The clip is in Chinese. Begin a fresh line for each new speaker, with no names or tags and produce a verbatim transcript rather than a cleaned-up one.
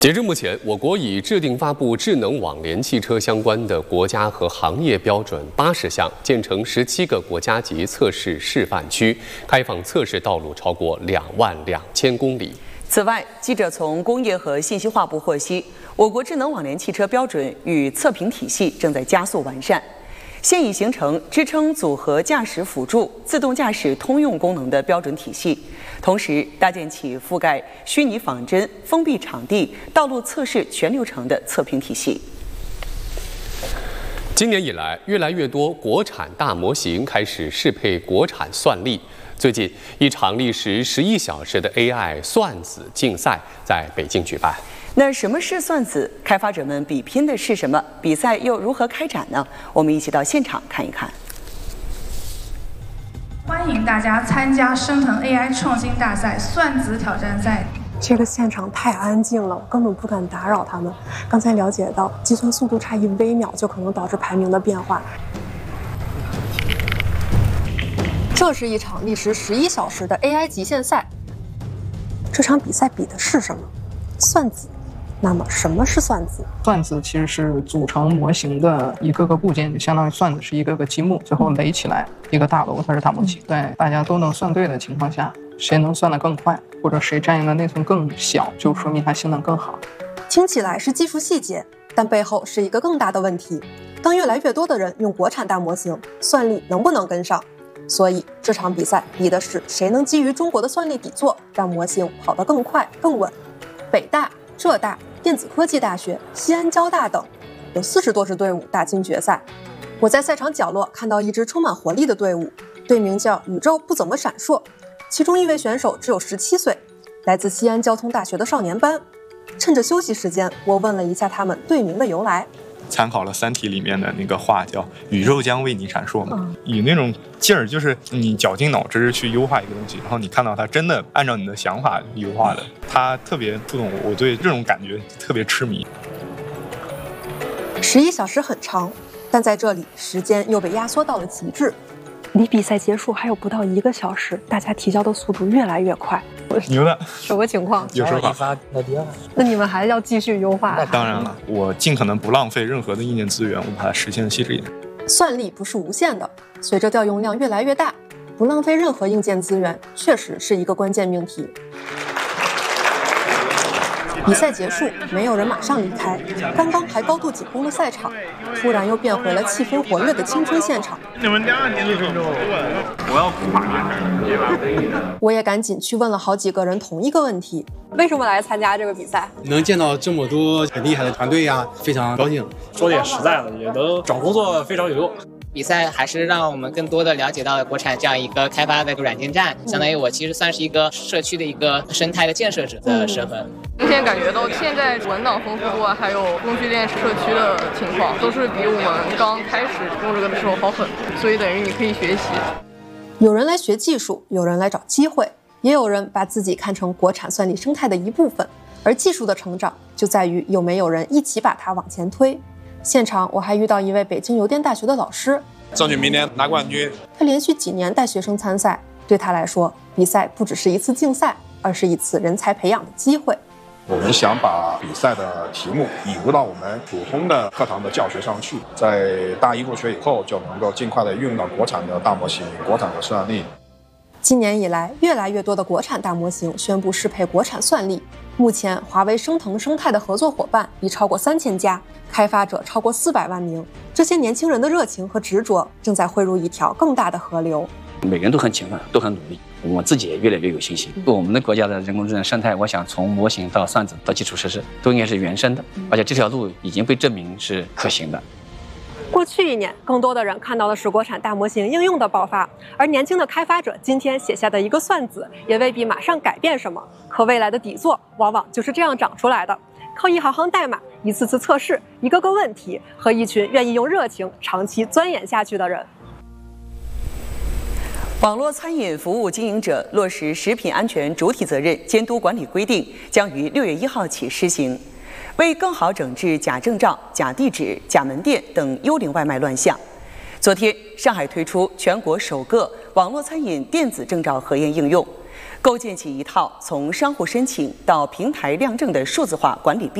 截至目前，我国已制定发布智能网联汽车相关的国家和行业标准八十项，建成十七个国家级测试示范区，开放测试道路超过两万两千公里。
此外，记者从工业和信息化部获悉，我国智能网联汽车标准与测评体系正在加速完善。 现已形成支撑组合驾驶辅助、自动驾驶通用功能的标准体系，同时搭建起覆盖虚拟仿真、封闭场地、道路测试全流程的测评体系。
今年以来，越来越多国产大模型开始适配国产算力。最近，一场历时十一小时的 A I 算子竞赛在北京举办。
那什么是算子？开发者们比拼的是什么？比赛又如何开展呢？我们一起到现场看一看。
欢迎大家参加升腾 A I 创新大赛算子挑战赛。
这个现场太安静了，我根本不敢打扰他们。刚才了解到，计算速度差一微秒就可能导致排名的变化。
这是一场历时十一小时的 A I 极限赛。
这场比赛比的是什么？算子。 那么什么是算子？
算子其实是组成模型的一个个部件，就相当于算子是一个个积木，最后垒起来一个大楼，它是大模型。在大家都能算对的情况下，谁能算得更快，或者谁占用的内存更小，就说明它性能更好。
听起来是技术细节，但背后是一个更大的问题。当越来越多的人用国产大模型，算力能不能跟上？所以这场比赛比的是谁能基于中国的算力底座，让模型跑得更快更稳。北大、浙大、 电子科技大学、西安交大等，有四十多支队伍打进决赛。我在赛场角落看到一支充满活力的队伍，队名叫“宇宙不怎么闪烁”。其中一位选手只有十七岁，来自西安交通大学的少年班。趁着休息时间，我问了一下他们队名的由来。
参考了《三体》里面的那个话，叫“宇宙将为你闪烁”嘛，嗯、以那种劲儿，就是你绞尽脑汁去优化一个东西，然后你看到它真的按照你的想法优化的，它特别不懂，我对这种感觉特别痴迷。
十一小时很长，但在这里时间又被压缩到了极致。
离比赛结束还有不到一个小时，大家提交的速度越来越快。
牛的，
什么情况？
有手法。
那你们还要继续优化？
那当然了，我尽可能不浪费任何的硬件资源，我把它实现的细致一点。
算力不是无限的，随着调用量越来越大，不浪费任何硬件资源，确实是一个关键命题。 比赛结束，没有人马上离开。刚刚还高度紧绷的赛场，突然又变回了气氛活跃的青春现场。
你们两个几分钟？我要爬。
我也赶紧去问了好几个人同一个问题：为什么来参加这个比赛？
能见到这么多很厉害的团队呀、啊，非常高兴。
说点实在的，也能找工作非常有用。
比赛还是让我们更多的了解到了国产这样一个开发的一个软件站，相当于我其实算是一个社区的一个生态的建设者的身份。
明显感觉到现在文档丰富度啊，还有工具链社区的情况，都是比我们刚开始用这个的时候好很多，所以等于你可以学习。
有人来学技术，有人来找机会，也有人把自己看成国产算力生态的一部分，而技术的成长就在于有没有人一起把它往前推。 现场我还遇到一位北京邮电大学的老师，
争取明年拿冠军。
他连续几年带学生参赛，对他来说，比赛不只是一次竞赛，而是一次人才培养的机会。
我们想把比赛的题目引入到我们普通的课堂的教学上去，在大一入学以后就能够尽快的运用到国产的大模型、国产的算力。
今年以来，越来越多的国产大模型宣布适配国产算力。目前，华为升腾生态的合作伙伴已超过三千家，开发者超过四百万名。这些年轻人的热情和执着正在汇入一条更大的河流。
每个人都很勤奋，都很努力，我自己也越来越有信心。我们的国家的人工智能生态，我想从模型到算子到基础设施，都应该是原生的，而且这条路已经被证明是可行的。
过去一年，更多的人看到的是国产大模型应用的爆发，而年轻的开发者今天写下的一个算子，也未必马上改变什么。可未来的底座，往往就是这样长出来的，靠一行行代码、一次次测试、一个个问题和一群愿意用热情长期钻研下去的人。
网络餐饮服务经营者落实食品安全主体责任监督管理规定，将于六月一号起施行。 为更好整治假证照、假地址、假门店等幽灵外卖乱象，昨天上海推出全国首个网络餐饮电子证照核验应用。 构建起一套从商户申请到平台量证的数字化管理